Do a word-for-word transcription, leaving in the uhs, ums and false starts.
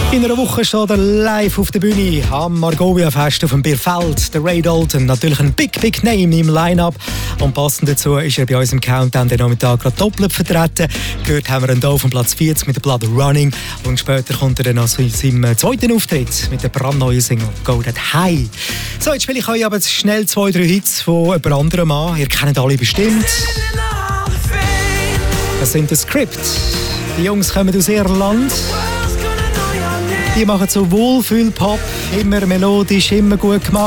In einer Woche steht er live auf der Bühne am Margovia-Fest auf dem Bierfeld. Der Ray Dalton, natürlich ein Big, Big Name im Line-Up. Und passend dazu ist er bei uns im Countdown den Nachmittag gerade doppelt vertreten. Gehört haben wir ihn hier auf dem Platz vierzig mit der Blood Running. Und später kommt er dann noch zu seinem zweiten Auftritt mit der brandneuen Single «Go That High». So, jetzt spiele ich euch aber schnell zwei, drei Hits von jemand anderem an. Ihr kennt alle bestimmt. Das sind The Script. Die Jungs kommen aus Irland. Die machen so Wohlfühl-Pop, immer melodisch, immer gut gemacht.